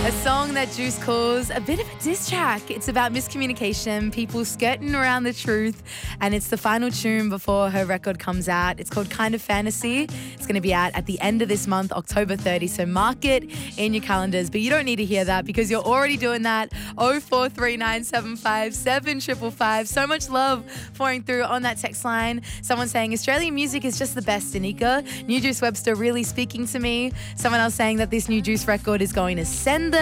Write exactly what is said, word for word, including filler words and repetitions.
A song that Juice calls a bit of a diss track. It's about miscommunication, people skirting around the truth, and it's the final tune before her record comes out. It's called Kind of Fantasy. It's going to be out at the end of this month, October thirtieth, so mark it in your calendars. But you don't need to hear that because you're already doing that. oh four three nine seven five seven five five five. So much love pouring through on that text line. Someone saying Australian music is just the best, Danica. New Juice Webster really speaking to me. Someone else saying that this new Juice record is going to send them.